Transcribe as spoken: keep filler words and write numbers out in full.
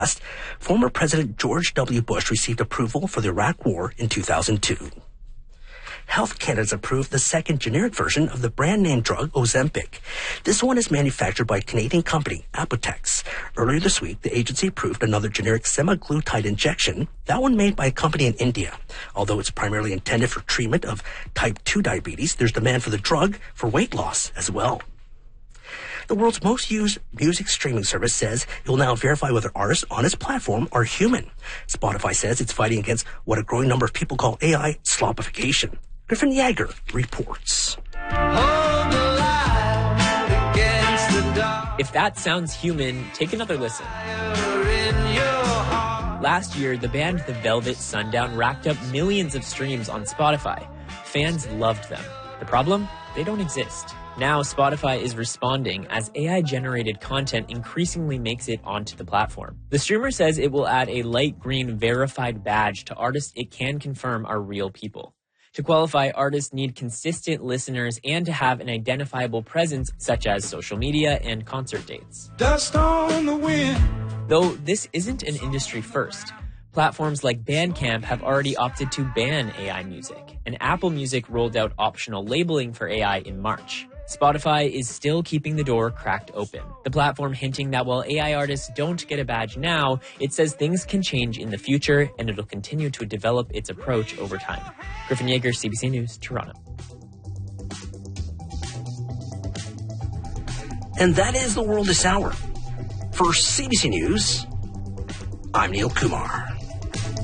Former President George W. Bush received approval for the Iraq War in two thousand two. Health Canada's approved the second generic version of the brand name drug Ozempic. This one is manufactured by Canadian company Apotex. Earlier this week, the agency approved another generic semaglutide injection, that one made by a company in India. Although it's primarily intended for treatment of type two diabetes, there's demand for the drug for weight loss as well. The world's most used music streaming service says it will now verify whether artists on its platform are human. Spotify says it's fighting against what a growing number of people call A I slopification. Griffin Yager reports. If that sounds human, take another listen. Last year, the band The Velvet Sundown racked up millions of streams on Spotify. Fans loved them. The problem? They don't exist. Now, Spotify is responding as A I-generated content increasingly makes it onto the platform. The streamer says it will add a light green verified badge to artists it can confirm are real people. To qualify, artists need consistent listeners and to have an identifiable presence such as social media and concert dates. Dust on the wind. Though this isn't an industry first. Platforms like Bandcamp have already opted to ban A I music, and Apple Music rolled out optional labeling for A I in March. Spotify is still keeping the door cracked open. The platform hinting that while A I artists don't get a badge now, it says things can change in the future and it'll continue to develop its approach over time. Griffin Yager, C B C News, Toronto. And that is the world this hour. For C B C News, I'm Neil Kumar.